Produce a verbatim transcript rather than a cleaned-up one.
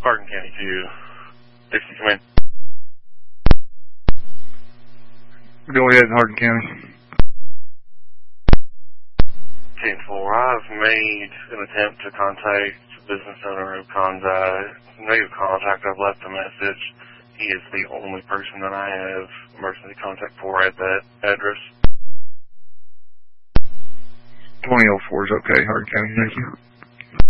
Hardin County two. Dixie, come in. Go ahead, Hardin County. ten four, I've made an attempt to contact the business owner of Conzi. No contact, I've left a message. He is the only person that I have emergency contact for at that address. twenty oh four is okay, Hardin County, thank you.